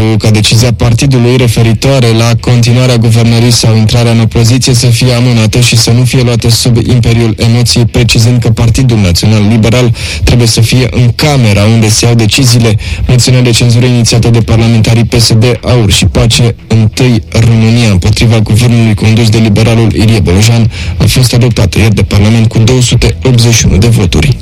ca decizia partidului referitoare la continuarea guvernării sau intrarea în opoziție să fie amânată și să nu fie luată sub imperiul emoției, precizând că Partidul Național Liberal trebuie să fie în camera unde se iau deciziile. Moțiunea de cenzură inițiată de parlamentarii PSD, AUR și Pace, Întâi România, împotriva guvernului condus de liberalul Ilie Bolojan, a fost adoptată ieri de Parlament cu 281 de voturi.